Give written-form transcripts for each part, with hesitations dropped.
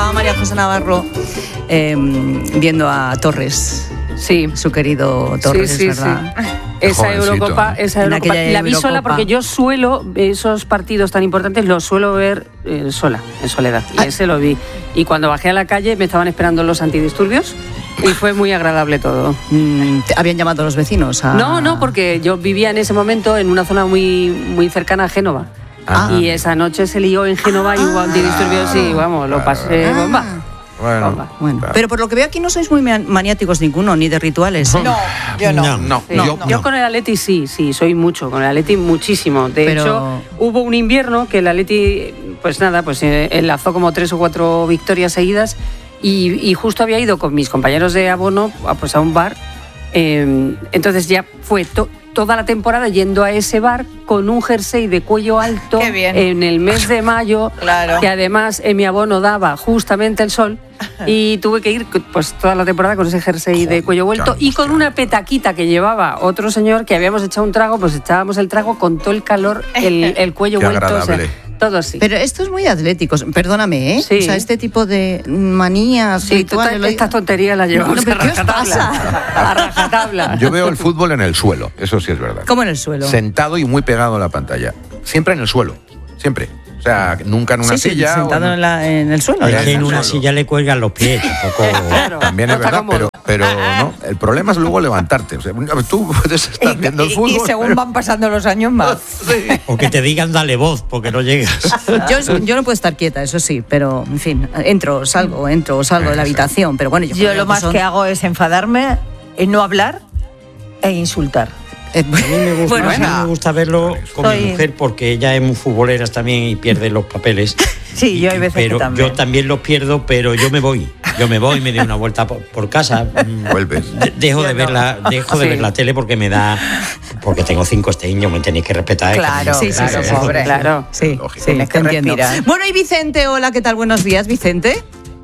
estaba María José Navarro viendo a Torres. Sí. Su querido Torres, sí, ¿verdad? Sí. Esa Eurocopa la vi sola porque yo suelo, esos partidos tan importantes los suelo ver sola, en soledad. Y ese lo vi. Y cuando bajé a la calle me estaban esperando los antidisturbios y fue muy agradable todo. ¿Habían llamado a los vecinos? No, porque yo vivía en ese momento en una zona muy, muy cercana a Génova. Y esa noche se lió en Génova y hubo antidisturbios y vamos, lo pasé bomba. Bueno. Pero por lo que veo aquí no sois muy maniáticos ninguno, ni de rituales. No, yo no. Yo con el Atleti sí, soy mucho, con el Atleti muchísimo. De hecho, hubo un invierno que el Atleti, pues enlazó como 3 o 4 victorias seguidas y justo había ido con mis compañeros de abono pues a un bar. Entonces ya fue toda la temporada yendo a ese bar con un jersey de cuello alto en el mes de mayo, que además en mi abono daba justamente el sol y tuve que ir pues toda la temporada con ese jersey de cuello vuelto y con una petaquita que llevaba otro señor que habíamos echado un trago, pues echábamos el trago con todo el calor, el cuello vuelto. Agradable. Todo sí. Pero esto es muy atlético, perdóname, ¿eh? Sí. O sea, este tipo de manías, rituales... Estas tonterías las llevamos ¿pero qué os pasa? A rajatabla. Yo veo el fútbol en el suelo, eso sí es verdad. ¿Cómo en el suelo? Sentado y muy pegado a la pantalla. Siempre en el suelo, siempre. O sea, nunca en una silla. Sentado en el suelo. Es que en una silla le cuelgan los pies. Claro, también es verdad, pero no. El problema es luego levantarte. O sea, tú puedes estar viendo el fútbol. Y según van pasando los años más. Sí. O que te digan dale voz, porque no llegas. Yo no puedo estar quieta, eso sí, pero en fin, entro o salgo de la habitación. Pero bueno, yo lo más que hago es enfadarme, no hablar e insultar. A mí me gusta verlo con mi mujer porque ella es muy futbolera también y pierde los papeles. Sí, yo hay veces pero que también. Yo también los pierdo, pero yo me voy, me doy una vuelta por casa. Vuelves. Dejo de ver la tele porque tengo 5 niños, me tenéis que respetar. Claro, sí, pobre. Claro, sí, tienes que respirar. Bueno, y Vicente, hola, ¿qué tal? Buenos días, Vicente.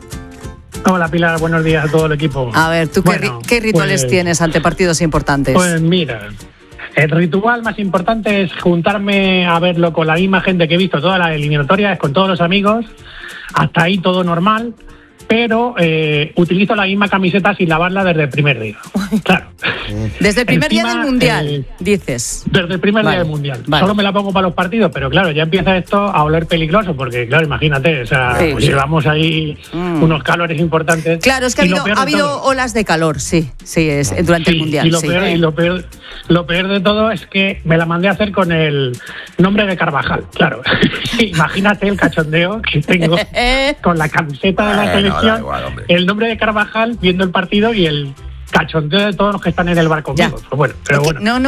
Hola Pilar, buenos días a todo el equipo. A ver, ¿tú qué rituales tienes ante partidos importantes? Pues mira, el ritual más importante es juntarme a verlo con la misma gente que he visto todas las eliminatorias, con todos los amigos, hasta ahí todo normal, pero utilizo la misma camiseta sin lavarla desde el primer día. Claro. Desde el primer día del Mundial, dices. Desde el primer día del Mundial. Vale. Solo me la pongo para los partidos, pero claro, ya empieza esto a oler peligroso, porque claro, imagínate, o sea, llevamos ahí unos calores importantes. Claro, es que ha habido olas de calor, durante el Mundial. Y lo peor de todo es que me la mandé a hacer con el nombre de Carvajal, claro. Imagínate el cachondeo que tengo con la camiseta de la selección, el nombre de Carvajal viendo el partido y el cachondeo de todos los que están en el bar conmigo. Pues bueno, pero bueno. No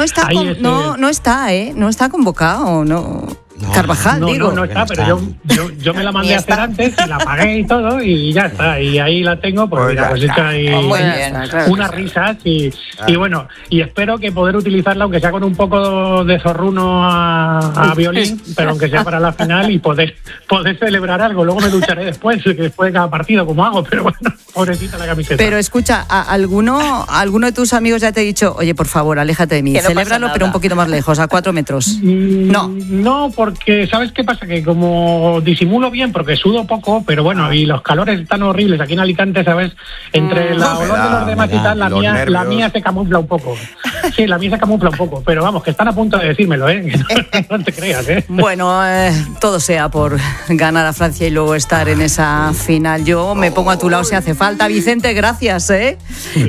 está convocado, no. Carvajal, digo. No está, pero yo me la mandé a hacer antes y la pagué y todo y ya está. Y ahí la tengo, pues mira, pues hecha ahí unas risas y bueno, y espero que poder utilizarla, aunque sea con un poco de zorruno a violín, pero aunque sea para la final y poder celebrar algo. Luego me ducharé después de cada partido, como hago, pero bueno, pobrecita la camiseta. Pero escucha, ¿alguno de tus amigos ya te ha dicho, oye, por favor, aléjate de mí, celébralo, pero un poquito más lejos, a 4 metros? No, porque ¿sabes qué pasa? Que como disimulo bien, porque sudo poco, pero bueno, y los calores están horribles aquí en Alicante, ¿sabes? Entre la olor de los demás y tal, la mía se camufla un poco. Sí, la mía se camufla un poco, pero vamos, que están a punto de decírmelo, ¿eh? No te creas, ¿eh? Bueno, todo sea por ganar a Francia y luego estar en esa final. Yo me pongo a tu lado si hace falta. Vicente, gracias, ¿eh?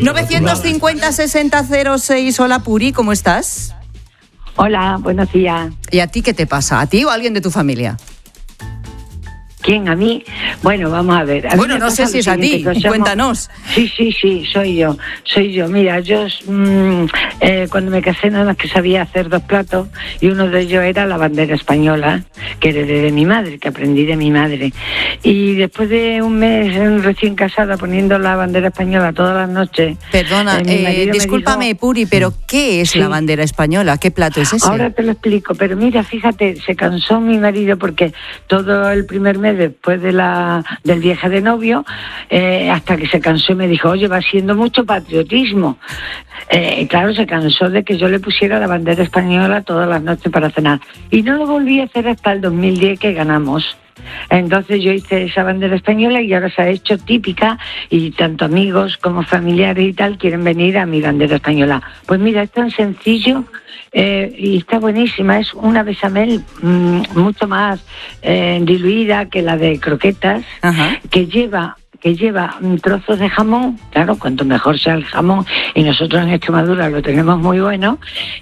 950-60-06. Hola, Puri, ¿cómo estás? Hola, buenos días. ¿Y a ti qué te pasa? ¿A ti o a alguien de tu familia? ¿Quién? ¿A mí? Bueno, vamos a ver. Bueno, no sé si es a ti, cuéntanos. Sí, soy yo. Mira, yo cuando me casé nada más que sabía hacer 2 platos y uno de ellos era la bandera española, que heredé de mi madre, que aprendí de mi madre. Y después de un mes recién casada poniendo la bandera española todas las noches... Perdona, discúlpame, Puri, pero ¿qué es la bandera española? ¿Qué plato es ese? Ahora te lo explico, pero mira, fíjate, se cansó mi marido porque todo el primer mes después del viaje de novio, hasta que se cansó y me dijo, oye, va siendo mucho patriotismo. Claro, se cansó de que yo le pusiera la bandera española todas las noches para cenar. Y no lo volví a hacer hasta el 2010 que ganamos. Entonces yo hice esa bandera española y ahora se ha hecho típica y tanto amigos como familiares y tal quieren venir a mi bandera española. Pues mira, es tan sencillo y está buenísima. Es una bechamel mucho más diluida que la de croquetas, que lleva trozos de jamón, claro, cuanto mejor sea el jamón, y nosotros en Extremadura lo tenemos muy bueno,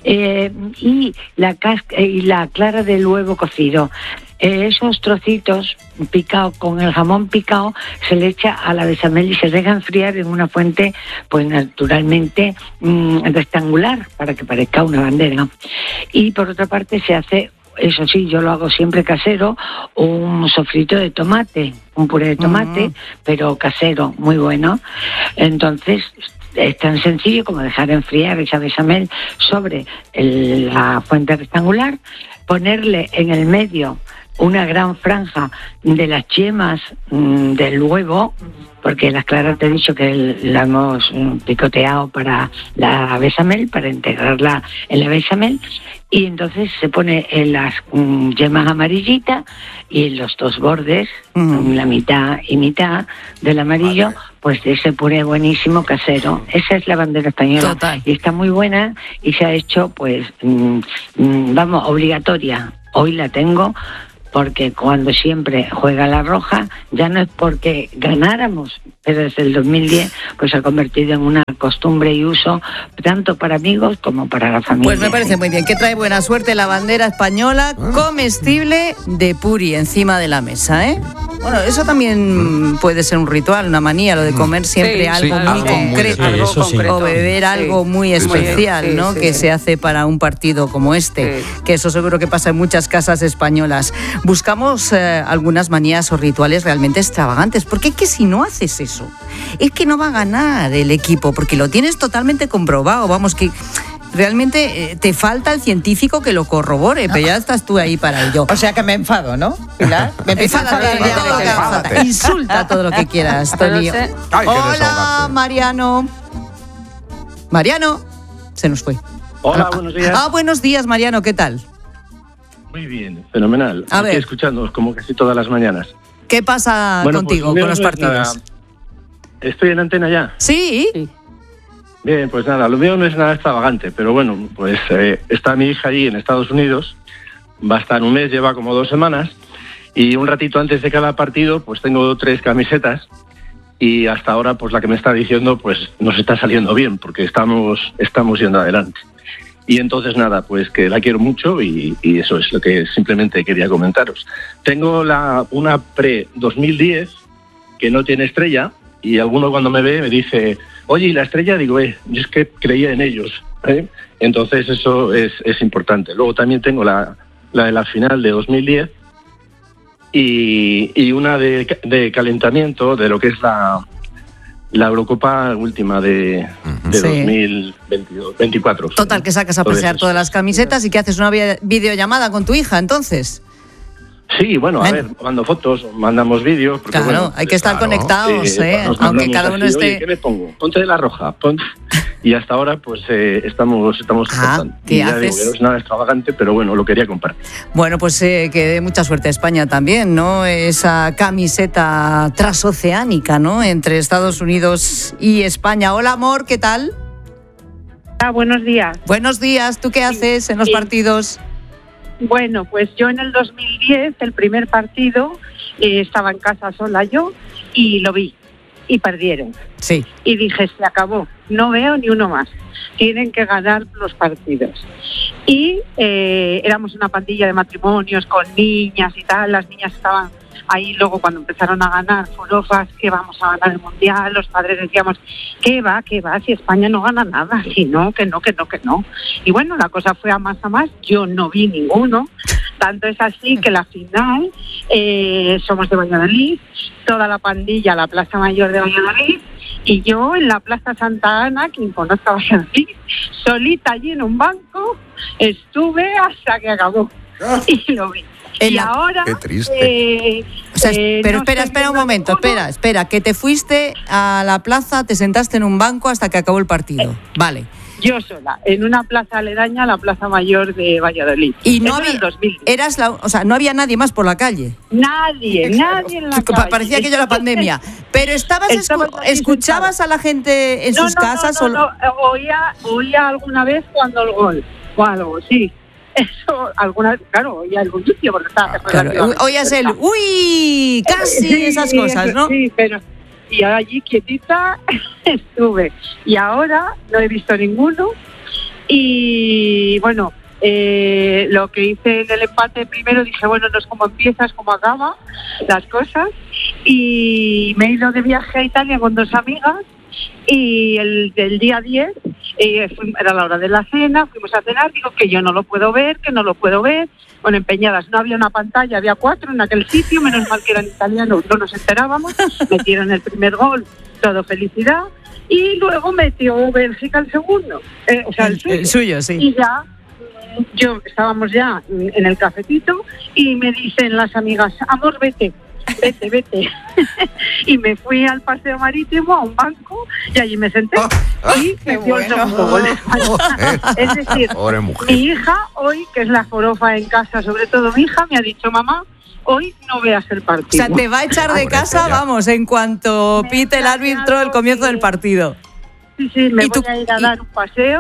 y la clara del huevo cocido. Esos trocitos picados con el jamón picado se le echa a la bechamel y se deja enfriar en una fuente, pues naturalmente rectangular, para que parezca una bandera. Y por otra parte se hace, eso sí, yo lo hago siempre casero, un sofrito de tomate, un puré de tomate, pero casero, muy bueno. Entonces es tan sencillo como dejar enfriar esa bechamel sobre la fuente rectangular, ponerle en el medio una gran franja de las yemas del huevo, porque las claras te he dicho que la hemos picoteado para la bechamel, para integrarla en la bechamel, y entonces se pone en las yemas amarillitas y en los dos bordes, la mitad y mitad del amarillo, pues de ese puré buenísimo casero. Esa es la bandera española. Total. Y está muy buena y se ha hecho, pues, vamos, obligatoria. Hoy la tengo porque cuando siempre juega la roja, ya no es porque ganáramos, pero desde el 2010 pues se ha convertido en una costumbre y uso tanto para amigos como para la familia. Pues me parece muy bien, que trae buena suerte la bandera española comestible de Puri encima de la mesa, ¿eh? Bueno, eso también puede ser un ritual, una manía, lo de comer siempre algo muy concreto, o beber algo muy especial, ¿no? Que se hace para un partido como este, que eso seguro que pasa en muchas casas españolas. Buscamos algunas manías o rituales realmente extravagantes, porque es que si no haces eso, es que no va a ganar el equipo, porque lo tienes totalmente comprobado, vamos, que realmente te falta el científico que lo corrobore, pero ya estás tú ahí para ello. O sea que me enfado, ¿no, Pilar? Me empiezo a enfadar. Insulta todo lo que quieras, Tony. Hola, Mariano. Mariano, se nos fue. Hola, buenos días. Buenos días, Mariano, ¿qué tal? Muy bien, fenomenal. Aquí escuchándonos como casi todas las mañanas. ¿Qué pasa contigo con los partidos? ¿Estoy en antena ya? Sí. Bien, pues nada, lo mío no es nada extravagante, pero bueno, pues está mi hija allí en Estados Unidos, va a estar un mes, lleva como 2 semanas, y un ratito antes de cada partido pues tengo 3 camisetas, y hasta ahora pues la que me está diciendo pues nos está saliendo bien, porque estamos yendo adelante. Y entonces nada, pues que la quiero mucho y eso es lo que simplemente quería comentaros. Tengo una pre-2010 que no tiene estrella, y alguno cuando me ve me dice, oye, ¿y la estrella? Digo, yo es que creía en ellos, ¿eh? Entonces eso es importante. Luego también tengo la de la final de 2010 y una de calentamiento de lo que es la Eurocopa última de 2024. Total, que sacas a pasear todas las camisetas y que haces una videollamada con tu hija, entonces. Sí, bueno, a ver, mando fotos, mandamos vídeos. Porque, claro, bueno, hay que estar conectados, aunque cada uno esté... Oye, ¿qué me pongo? Ponte de la roja. Y hasta ahora, pues, estamos tratando. ¿Qué haces? Digo, que no es nada extravagante, pero bueno, lo quería compartir. Bueno, pues que dé mucha suerte a España también, ¿no? Esa camiseta transoceánica, ¿no? Entre Estados Unidos y España. Hola, amor, ¿qué tal? Buenos días. Buenos días. ¿Tú qué haces en los partidos? Bueno, pues yo en el 2010, el primer partido, estaba en casa sola yo y lo vi y perdieron. Sí. Y dije, se acabó, no veo ni uno más. Tienen que ganar los partidos. Y éramos una pandilla de matrimonios con niñas y tal, las niñas estaban ahí luego cuando empezaron a ganar forofas, que vamos a ganar el Mundial, los padres decíamos, ¿qué va? Si España no gana nada, si no, que no. Y bueno, la cosa fue a más, yo no vi ninguno, tanto es así que la final, somos de Valladolid, toda la pandilla, la Plaza Mayor de Valladolid, y yo en la Plaza Santa Ana, quien conozca Valladolid, solita allí en un banco, estuve hasta que acabó, y lo vi. Y ahora... Qué triste. Pero espera un momento, espera, que te fuiste a la plaza, te sentaste en un banco hasta que acabó el partido. Vale. yo sola, en una plaza aledaña a la Plaza Mayor de Valladolid. Y no había, no había nadie más por la calle. Nadie en la calle. Parecía aquello la pandemia. Pero escuchabas a la gente en sus casas. No, oía alguna vez cuando el gol o algo, sí. Eso, claro, oía el bullicio porque estaba... Oías el uy, casi, sí, esas cosas, ¿no? Sí, pero... Y allí quietita estuve. Y ahora no he visto ninguno. Y bueno, lo que hice en el empate primero, dije, bueno, no es como empieza, es como acaba las cosas. Y me he ido de viaje a Italia con 2 amigas. Y el día 10, era la hora de la cena, fuimos a cenar, digo que yo no lo puedo ver. Bueno, empeñadas, no había una pantalla, había 4 en aquel sitio, menos mal que eran italianos, no nos enterábamos, metieron el primer gol, todo felicidad, y luego metió Bélgica el segundo, el suyo, sí. Y ya, estábamos ya en el cafetito, y me dicen las amigas, amor, vete. Y me fui al paseo marítimo a un banco y allí me senté y me dio el segundo gol. Es decir, mi hija hoy, que es la jorofa en casa, sobre todo mi hija, me ha dicho, mamá, hoy no veas el partido. O sea, te va a echar de casa, vamos, en cuanto pite el árbitro el comienzo del partido. Sí, me voy a ir a dar un paseo.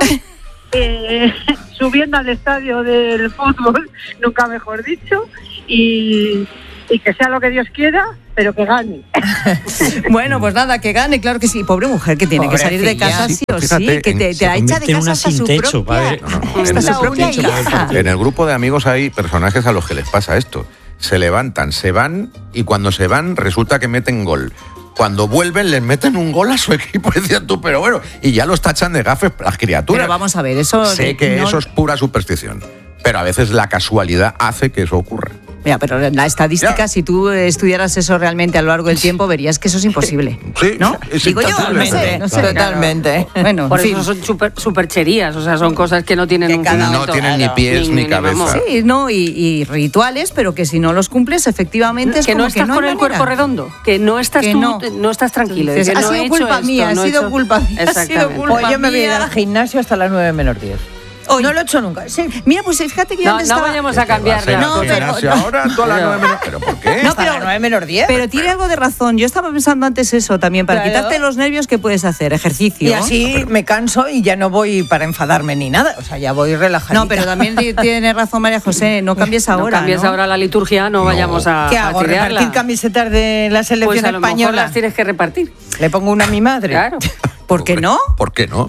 Subiendo al estadio del fútbol, nunca mejor dicho, y que sea lo que Dios quiera, pero que gane. Bueno, pues nada, que gane, claro que sí. Pobre mujer que tiene que salir de casa sí o sí, que te echa de casa hasta su propia hija. En el grupo de amigos hay personajes a los que les pasa esto. Se levantan, se van y cuando se van resulta que meten gol. Cuando vuelven les meten un gol a su equipo, decían tú, pero bueno, y ya los tachan de gafes las criaturas. Pero vamos a ver, eso... Sé que eso es pura superstición, pero a veces la casualidad hace que eso ocurra. Mira, pero la estadística, si tú estudiaras eso realmente a lo largo del tiempo, verías que eso es imposible. Sí, ¿no? Digo yo, no sé. Totalmente. Bueno, por eso son supercherías, o sea, son cosas que no tienen no tienen ni pies ni cabeza. Sí, no, y rituales, pero que si no los cumples, efectivamente es que como no estás que no con el cuerpo redondo, que no estás que no estás tranquilo. Ha sido culpa mía, ha sido culpa mía. Pues yo me voy a ir al gimnasio hasta las 9 menos 10. Hoy. No lo he hecho nunca. Sí. Mira, pues fíjate que yo antes estaba... No vayamos a cambiar. Ahora tú a las 9 menos... ¿Pero por qué? No, pero a las 9 menos 10. Pero tiene algo de razón. Yo estaba pensando antes eso también. Para quitarte los nervios, ¿qué puedes hacer? Ejercicio. Y así me canso y ya no voy para enfadarme ni nada. O sea, ya voy relajadita. No, pero también tiene razón María José. No cambies ahora. No cambies ahora la liturgia, no vayamos a... ¿Qué hago? ¿Repartir camisetas de la selección española? Pues a lo mejor las tienes que repartir. Le pongo una a mi madre. Claro. ¿Por qué no? ¿Por qué no?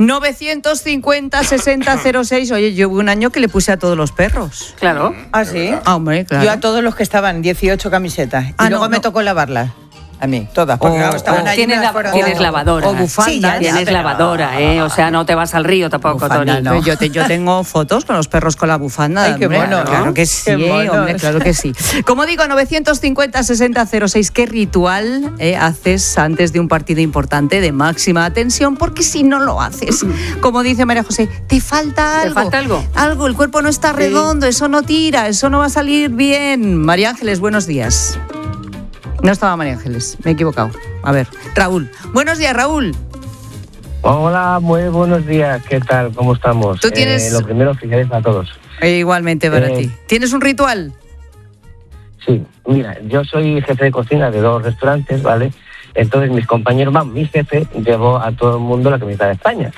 950-60-06. Oye, yo hubo un año que le puse a todos los perros. Claro. ¿Ah, sí? Hombre, claro. Yo a todos los que estaban, 18 camisetas. Y luego me tocó lavarlas. A mí, todas. Porque estaban allí. Tienes lavadora. O bufanda. Sí, tienes lavadora, O sea, no te vas al río tampoco, Tony. No. Yo tengo fotos con los perros con la bufanda. Ay, qué bueno, claro que sí, hombre, claro que sí. Como digo, 950-60-06, ¿qué ritual haces antes de un partido importante de máxima tensión? Porque si no lo haces, como dice María José, te falta algo. ¿Te falta algo? Algo, el cuerpo no está redondo, eso no tira, eso no va a salir bien. María Ángeles, buenos días. No estaba María Ángeles, me he equivocado. A ver, Raúl. Buenos días, Raúl. Hola, muy buenos días. ¿Qué tal? ¿Cómo estamos? ¿Tú tienes... lo primero, felicidades a todos. Igualmente para ti. ¿Tienes un ritual? Sí, mira, yo soy jefe de cocina de 2 restaurantes, ¿vale? Entonces mis compañeros, mi jefe llevó a todo el mundo la camiseta de España.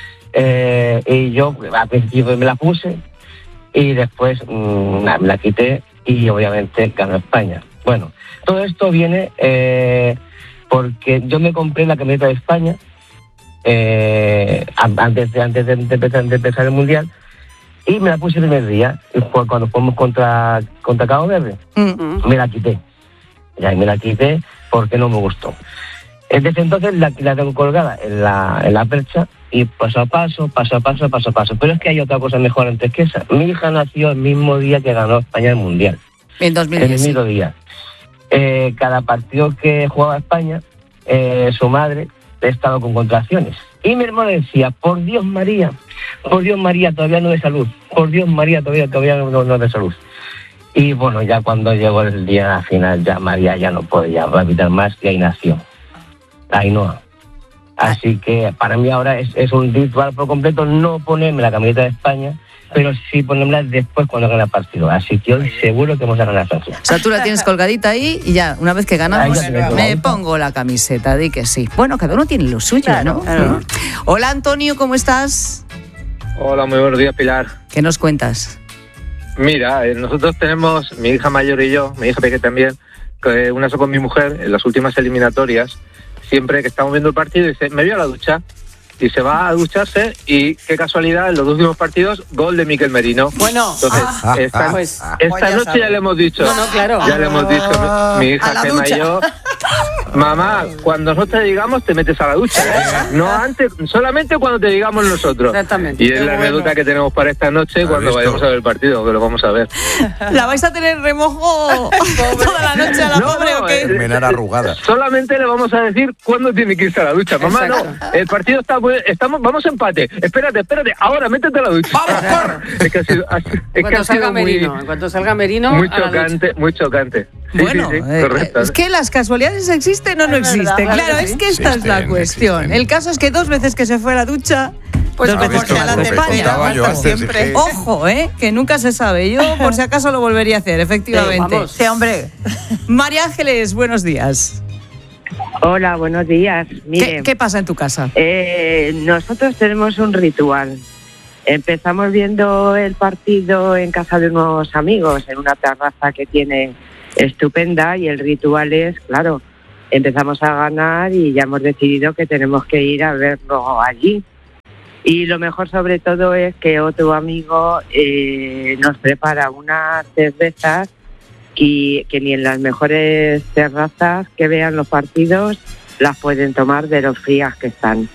Y yo al principio me la puse y después me la quité y obviamente ganó España. Bueno, todo esto viene porque yo me compré la camiseta de España antes de empezar el Mundial y me la puse el primer día, cuando fuimos contra Cabo Verde. Me la quité. Y me la quité porque no me gustó. Desde entonces la tengo colgada en la percha y paso a paso. Pero es que hay otra cosa mejor antes que esa. Mi hija nació el mismo día que ganó España el Mundial. En 2010. El mismo día. Cada partido que jugaba España, su madre ha estado con contracciones. Y mi hermano decía, por Dios María, todavía no de salud. Por Dios María, todavía no de salud. Y bueno, ya cuando llegó el día final, ya María ya no podía evitar más y ahí nació. Ainhoa. Así que para mí ahora es un ritual por completo no ponerme la camiseta de España, pero sí ponérmela después cuando gane el partido. Así que hoy seguro que vamos a ganar Francia. O sea, tú la tienes colgadita ahí y ya, una vez que ganamos, me pongo la camiseta, di que sí. Bueno, cada uno tiene lo suyo, claro, ¿no? Claro. Hola, Antonio, ¿cómo estás? Hola, muy buenos días, Pilar. ¿Qué nos cuentas? Mira, nosotros tenemos, mi hija mayor y yo, mi hija pequeña también, una con mi mujer, en las últimas eliminatorias, siempre que estamos viendo el partido, dice, me voy a la ducha. Y se va a ducharse y qué casualidad, en los últimos partidos, gol de Miquel Merino. Bueno, entonces, esta noche ya le hemos dicho, claro. Ya le hemos dicho, mi hija Gemma y yo, mamá, cuando nosotros te digamos, te metes a la ducha, ¿eh? No antes, solamente cuando te digamos nosotros. Exactamente. Y es la anécdota que tenemos para esta noche cuando vayamos a ver el partido, que lo vamos a ver. ¿La vais a tener remojo toda la noche a la pobre o qué? Terminar arrugada. Solamente le vamos a decir cuándo tiene que irse a la ducha. Mamá, no, el partido está... vamos a empate. Espérate. Ahora, métete a la ducha. ¡Vamos, corre! Es que ha sido, en cuanto salga Merino, muy chocante. Sí, bueno, sí, correcto. Es que las casualidades existen o no existen. Claro, es que esta es la cuestión. El caso es que 2 veces que se fue a la ducha, pues 2 veces que la de España. Siempre. Ojo, que nunca se sabe. Yo, por si acaso, lo volvería a hacer, efectivamente. Vamos. Sí, hombre. María Ángeles, buenos días. Hola, buenos días. Mire, ¿Qué pasa en tu casa? Nosotros tenemos un ritual. Empezamos viendo el partido en casa de unos amigos, en una terraza que tiene estupenda, y el ritual es, claro, empezamos a ganar y ya hemos decidido que tenemos que ir a verlo allí. Y lo mejor sobre todo es que otro amigo nos prepara unas cervezas que ni en las mejores terrazas que vean los partidos las pueden tomar de lo frías que están.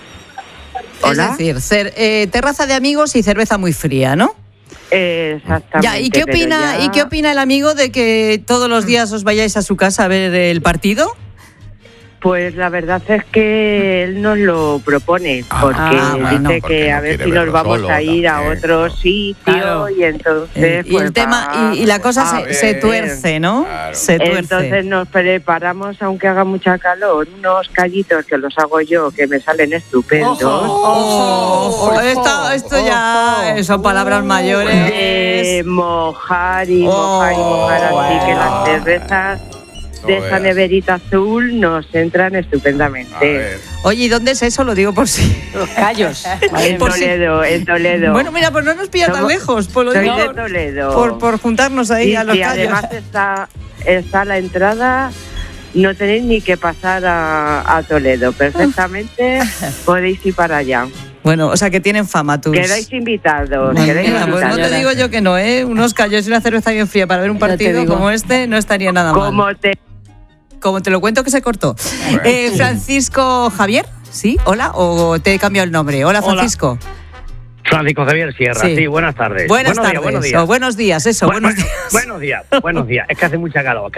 ¿Hola? Es decir, terraza de amigos y cerveza muy fría, ¿no? Exactamente. Ya, ¿y qué opina el amigo de que todos los días os vayáis a su casa a ver el partido? Pues la verdad es que él nos lo propone, porque dice que a ver si nos vamos a ir a otro sitio, claro. Y entonces... Y el tema, y la cosa se tuerce, ¿no? Claro. Se tuerce. Entonces nos preparamos, aunque haga mucha calor, unos callitos que los hago yo, que me salen estupendos. ¡Ojo! Esto ya son palabras mayores. De mojar y mojar, así que las cervezas de esa neverita azul nos entran estupendamente. Oye, ¿y dónde es eso? Lo digo por si... Los Cayos. En Toledo. Bueno, mira, pues no nos pilla tan lejos. Soy de Toledo. Por juntarnos ahí a los Cayos. Y además está la entrada, no tenéis ni que pasar a Toledo. Perfectamente podéis ir para allá. Bueno, o sea que tienen fama tus... Quedáis invitados. Pues no te digo yo que no, unos Cayos y una cerveza bien fría para ver un partido como este no estaría nada mal. Como te lo cuento que se cortó. Francisco Javier, ¿sí? Hola, o te he cambiado el nombre. Hola, Francisco. Hola. Francisco Javier Sierra, sí, buenas tardes. Buenos días. Buenos días. Buenos días. Buenos días. Es que hace mucha calor,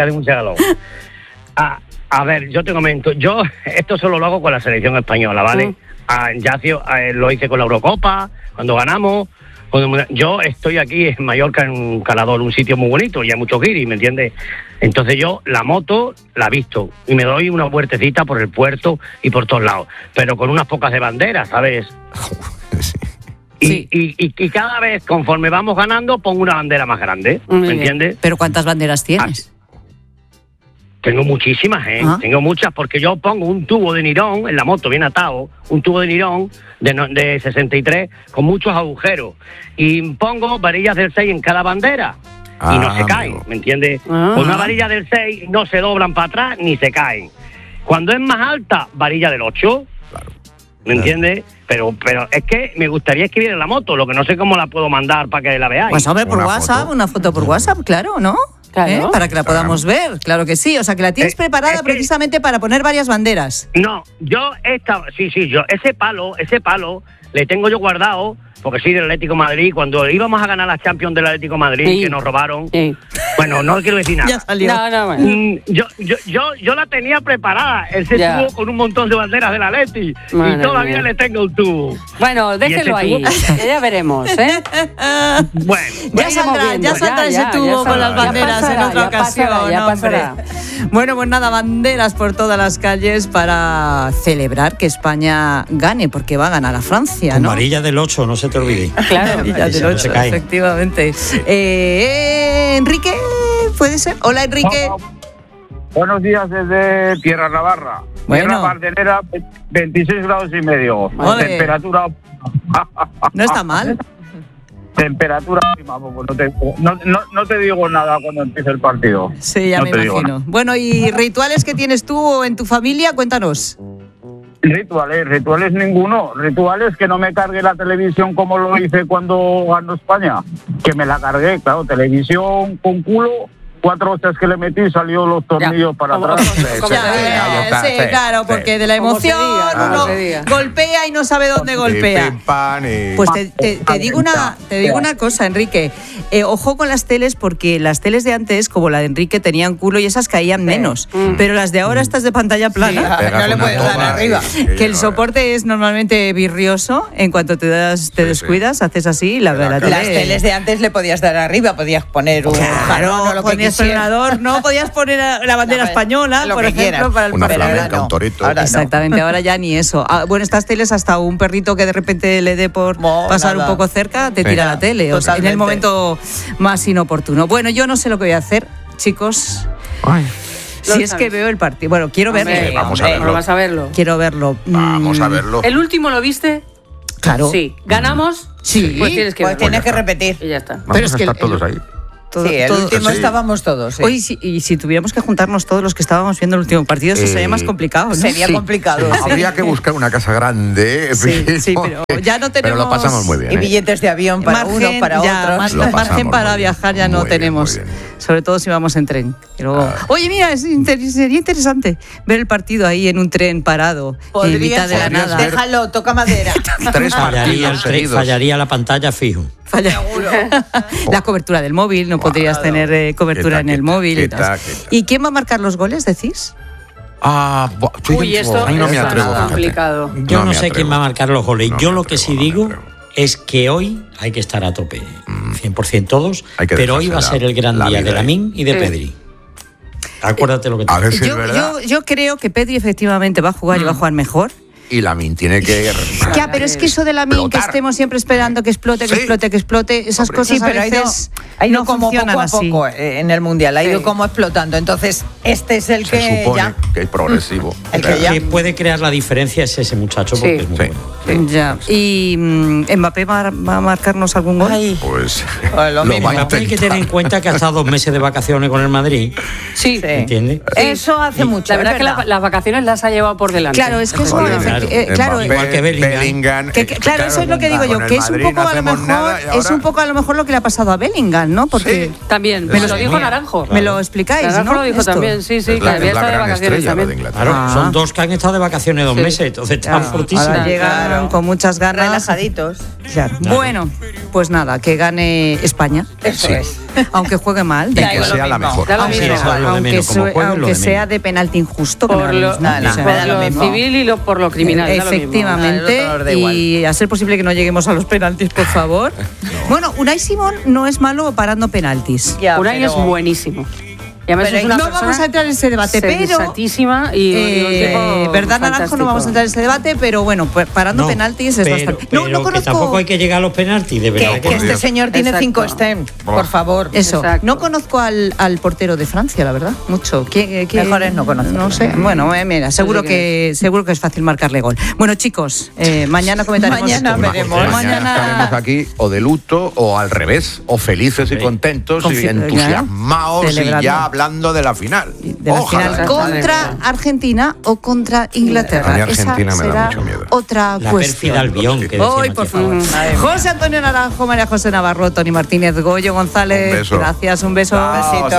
A ver, yo te comento. Esto solo lo hago con la selección española, ¿vale? Lo hice con la Eurocopa, cuando ganamos. Yo estoy aquí en Mallorca, en un Calador, un sitio muy bonito, y hay muchos guiris, ¿me entiendes? Entonces yo la moto la visto y me doy una vueltecita por el puerto y por todos lados, pero con unas pocas de banderas, ¿sabes? Sí. Y cada vez, conforme vamos ganando, pongo una bandera más grande, ¿me entiendes? ¿Pero cuántas banderas tienes? Tengo muchísimas, Tengo muchas, porque yo pongo un tubo de nirón en la moto, bien atado, un tubo de nirón de 63 con muchos agujeros, y pongo varillas del 6 en cada bandera y no se caen, ¿me entiendes? Con una varilla del 6 no se doblan para atrás ni se caen. Cuando es más alta, varilla del 8, ¿me entiendes? Pero es que me gustaría escribir en la moto, lo que no sé cómo la puedo mandar para que la veáis. Pues hombre, por WhatsApp, una foto por WhatsApp, claro, ¿no? Claro. Para que la podamos ver, claro que sí. O sea, que la tienes preparada precisamente para poner varias banderas. No, yo ese palo le tengo yo guardado porque soy del Atlético de Madrid. Cuando íbamos a ganar la Champions del Atlético de Madrid, que nos robaron, bueno, no quiero decir nada. Ya salió. Bueno. Yo la tenía preparada, ese tubo con un montón de banderas del Atleti, y todavía le tengo un tubo. Bueno, déjelo ahí, que ya veremos, ¿eh? Bueno, ya saldrá ese tubo con las banderas en otra ocasión. Bueno, pues nada, banderas por todas las calles para celebrar que España gane, porque va a ganar a Francia, ¿no? Amarilla del 8, no se te olvide. Claro, amarilla del 8, efectivamente. Enrique, ¿puede ser? Hola, Enrique. Buenos días desde Tierra Navarra. Bueno. Tierra Bardenera, 26 grados y medio. Ole. Temperatura... No está mal. Temperatura óptima, no te digo nada cuando empiece el partido. Sí, ya me imagino. Bueno, ¿y rituales que tienes tú o en tu familia? Cuéntanos. Rituales ninguno. Rituales que no me cargue la televisión como lo hice cuando ganó España. Que me la cargué, claro, televisión con culo. 4 hostias que le metí, salió los tornillos para atrás. Sí, claro, porque de la emoción uno golpea y no sabe dónde golpea. Pues te digo una cosa, Enrique. Ojo con las teles, porque las teles de antes, como la de Enrique, tenían culo y esas caían menos. Pero las de ahora, estas de pantalla plana, no le puedes dar arriba. Que el soporte es normalmente virrioso. En cuanto te descuidas, haces así. La tele... Las teles de antes le podías dar arriba, podías poner un jarrón o lo que no podías poner la bandera española, por ejemplo, para el flamenca, un torito. Exactamente, ahora ya ni eso. Bueno, estas teles, hasta un perrito que de repente le dé por pasar un poco cerca, te tira la tele, o sea, en el momento más inoportuno. Bueno, yo no sé lo que voy a hacer, chicos. Si es que veo el partido. Bueno, quiero verlo. Vamos a verlo. Vas a verlo. Quiero verlo. Vamos a verlo. ¿El último lo viste? Claro. Sí. ¿Ganamos? Sí. Pues tienes que tienes que repetir. Y ya está. Vamos a estar todos ahí. El último estábamos todos. Sí. Oye, y si tuviéramos que juntarnos todos los que estábamos viendo el último partido, eso sería más complicado, ¿no? Sería complicado. Habría que buscar una casa grande. Sí, pero ya no tenemos... Pero lo pasamos muy bien. Y billetes de avión para uno, para otros. Margen para viajar ya no tenemos. Sobre todo si vamos en tren. Oye, mira, sería interesante ver el partido ahí en un tren parado, en mitad de la nada. Déjalo, toca madera. 3 partidos seguidos. Fallaría la pantalla fijo. La cobertura del móvil, no podrías tener cobertura en el móvil. ¿Y quién va a marcar los goles, decís? Esto no me atrevo. Complicado. Yo no sé quién va a marcar los goles. Yo lo que sí digo es que hoy hay que estar a tope, 100% todos, pero hoy va a ser el gran día de Lamine y de Pedri. Acuérdate lo que te digo. Yo creo que Pedri efectivamente va a jugar y va a jugar mejor. Y Lamine tiene que... Ya, pero es que eso de Lamine, que estemos siempre esperando que explote, esas cosas a veces ha ido no como funcionan poco a poco en el Mundial, ha ido como explotando. Entonces, este es el que supone ya... que es progresivo. El que puede crear la diferencia es ese muchacho, porque es muy bueno. Ya. ¿Y Mbappé va a marcarnos algún gol? Pues Mbappé hay que tener en cuenta que ha estado 2 meses de vacaciones con el Madrid. Sí. ¿Entiendes? Eso hace mucho. La verdad es que las vacaciones las ha llevado por delante. Claro, es que eso... igual que Bellingham. Claro, eso es lo que digo yo, que es un poco a lo mejor lo que le ha pasado a Bellingham, ¿no? Porque también, me lo dijo Naranjo. Me lo explicáis, Naranjo ¿no? lo dijo también, sí, que había estado de vacaciones también. Claro, son 2 que han estado de vacaciones 2 meses, entonces están fortísimos. Ahora llegaron con muchas ganas. Relajaditos. Claro. Bueno, pues nada, que gane España. Eso es. Aunque juegue mal. Y que sea la mejor. Aunque sea de penalti injusto. Por lo civil y por lo criminal. Efectivamente. Y a ser posible que no lleguemos a los penaltis, por favor. Bueno, Unai Simón no es malo parando penaltis. Unai es buenísimo. No vamos a entrar en ese debate, pero sensatísima y verdad, Naranjo, no vamos a entrar en ese debate, pero bueno, parando penaltis es bastante. No conozco, que tampoco hay que llegar a los penaltis, de verdad. Que este señor tiene 5 STEM, por favor. Eso. No conozco al portero de Francia, la verdad, mucho. Mejor es no conocer. No sé. Bueno, mira, seguro que es fácil marcarle gol. Bueno, chicos, mañana comentaremos. Mañana veremos. Mañana estaremos aquí o de luto o al revés, o felices y contentos y entusiasmados y ya hablando de la final. De la final contra Argentina o contra Inglaterra. A mí Argentina me da mucho miedo. Otra cuestión. Albión, que hoy, por favor. José Antonio Naranjo, María José Navarro, Tony Martínez, Goyo González. Un beso. Gracias, un beso. Besito.